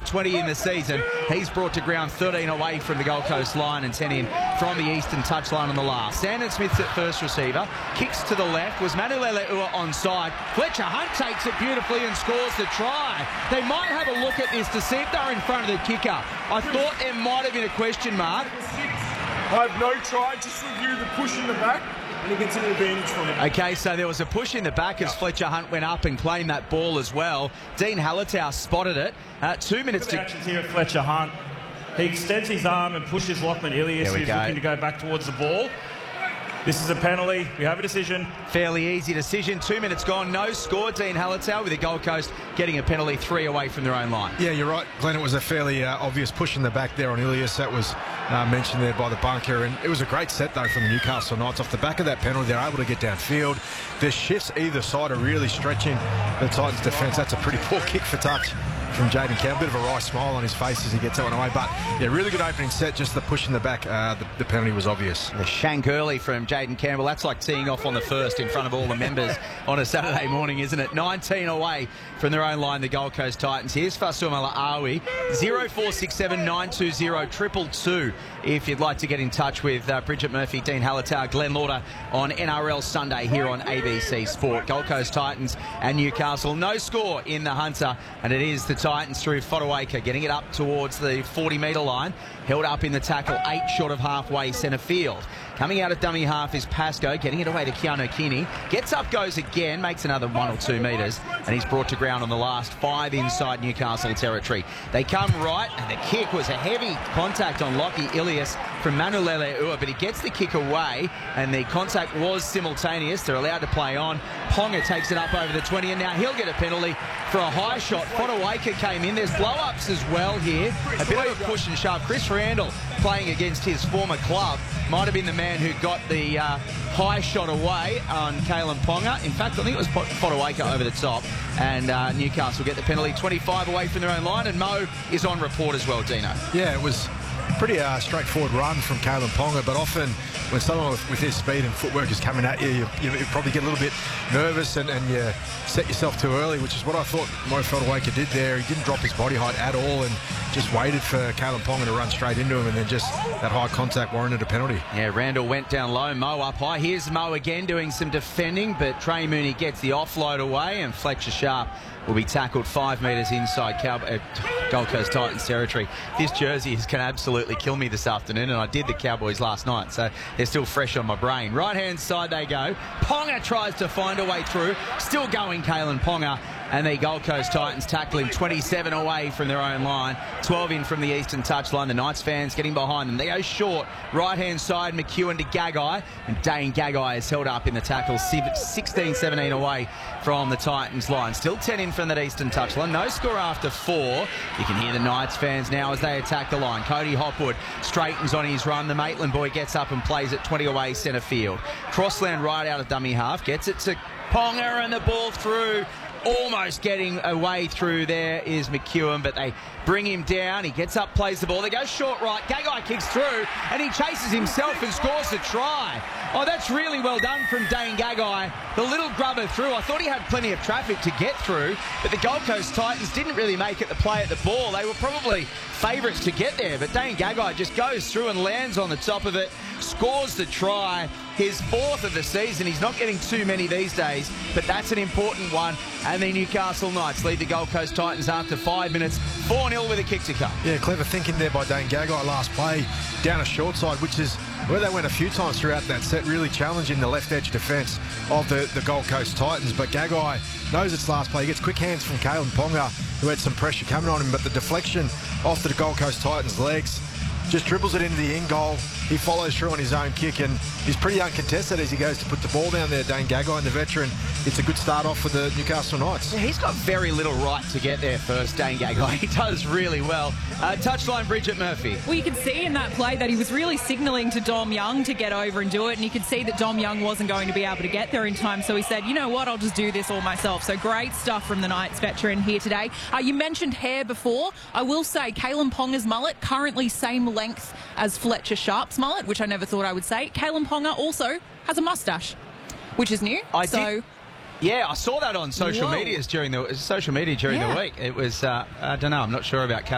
20 in the season. He's brought to ground 13 away from the Gold Coast line and 10 in from the eastern touchline on the last. Sandon Smith's at first receiver. Kicks to the left. Was Manu Le'Leua onside. Fletcher Hunt takes it beautifully and scores the try. They might have a look at this to see if they're in front of the kicker. I thought there might have been a question mark. I have no try, just review the push in the back, and he gets an advantage from it. Okay, so there was a push in the back as Fletcher Hunt went up and claimed that ball as well. Dean Hallertau spotted it. 2 minutes to... Actions here at Fletcher Hunt. He extends his arm and pushes Lachlan Ilias, who's looking to go back towards the ball. This is a penalty. We have a decision. Fairly easy decision. 2 minutes gone. No score. Dean Hallertau with the Gold Coast getting a penalty 3 away from their own line. Yeah, you're right, Glenn. It was a fairly obvious push in the back there on Ilias. That was mentioned there by the bunker. And it was a great set, though, from the Newcastle Knights. Off the back of that penalty, they're able to get downfield. Their shifts either side are really stretching the Titans' defence. That's a pretty poor kick for touch from Jayden Campbell. Bit of a wry smile on his face as he gets that one away. But, yeah, really good opening set. Just the push in the back, the penalty was obvious. The shank early from Jayden Campbell. That's like teeing off on the first in front of all the members on a Saturday morning, isn't it? 19 away from their own line, the Gold Coast Titans. Here's Fasumala Awi. 0467 920 222 if you'd like to get in touch with Bridget Murphy, Dean Hallertau, Glenn Lauder on NRL Sunday here on ABC Sport. Gold Coast Titans and Newcastle. No score in the Hunter, and it is the Titans through Fotuaika getting it up towards the 40-metre line. Held up in the tackle, 8 short of halfway centre field. Coming out of dummy half is Pascoe, getting it away to Keanu Kearney. Gets up, goes again, makes another 1 or 2 metres, and he's brought to ground on the last 5 inside Newcastle territory. They come right, and the kick was a heavy contact on Lockie Ilias from Manu Le'Leua, but he gets the kick away, and the contact was simultaneous. They're allowed to play on. Ponga takes it up over the 20, and now he'll get a penalty for a high shot. Fotuaika came in. There's blow-ups as well here. A bit of a push and shove. Chris Randall playing against his former club might have been the man who got the high shot away on Kalen Ponga. In fact, I think it was Fotuaika over the top, and Newcastle get the penalty. 25 away from their own line, and Mo is on report as well, Dino. Yeah, it was pretty straightforward run from Kalen Ponga, but often when someone with his speed and footwork is coming at you, you probably get a little bit nervous and you set yourself too early, which is what I thought Mo Fotuaika did there. He didn't drop his body height at all and just waited for Kalen Ponga to run straight into him, and then just that high contact warranted a penalty. Yeah, Randall went down low, Mo up high. Here's Mo again doing some defending, but Trey Mooney gets the offload away, and Fletcher Sharp will be tackled 5 metres inside Gold Coast Titans territory. This jersey can absolutely kill me this afternoon, and I did the Cowboys last night, so they're still fresh on my brain. Right-hand side they go. Ponga tries to find a way through. Still going, Kalen Ponga. And the Gold Coast Titans tackling 27 away from their own line, 12 in from the eastern touchline. The Knights fans getting behind them. They go short. Right-hand side, McEwen to Gagai. And Dane Gagai is held up in the tackle, 16-17 away from the Titans line. Still 10 in from that eastern touchline. No score after 4. You can hear the Knights fans now as they attack the line. Cody Hopwood straightens on his run. The Maitland boy gets up and plays it 20 away centre field. Crossland right out of dummy half. Gets it to Ponga and the ball through. Almost getting away through there is McEwen, but they bring him down. He gets up, plays the ball. They go short right. Gagai kicks through, and he chases himself and scores the try. Oh, that's really well done from Dane Gagai. The little grubber through. I thought he had plenty of traffic to get through, but the Gold Coast Titans didn't really make it the play at the ball. They were probably favourites to get there, but Dane Gagai just goes through and lands on the top of it, scores the try. His 4th of the season. He's not getting too many these days, but that's an important one. And the Newcastle Knights lead the Gold Coast Titans after 5 minutes, 4-0 with a kick to come. Yeah, clever thinking there by Dane Gagai last play, down a short side, which is where they went a few times throughout that set, really challenging the left edge defence of the Gold Coast Titans. But Gagai knows it's last play. He gets quick hands from Kalen Ponga, who had some pressure coming on him, but the deflection off the Gold Coast Titans' legs just dribbles it into the in goal. He follows through on his own kick, and he's pretty uncontested as he goes to put the ball down there. Dane Gagai, and the veteran, it's a good start off for the Newcastle Knights. Yeah, he's got very little right to get there first, Dane Gagai. He does really well. Touchline, Bridget Murphy. Well, you could see in that play that he was really signalling to Dom Young to get over and do it, and you could see that Dom Young wasn't going to be able to get there in time, so he said, you know what, I'll just do this all myself. So great stuff from the Knights veteran here today. You mentioned hair before. I will say Kalen Ponga's mullet, currently same length as Fletcher Sharp's mullet, which I never thought I would say. Kalen Ponga also has a mustache, which is new. Yeah, I saw that on social media during the week. It was, I don't know, I'm not sure about Kalen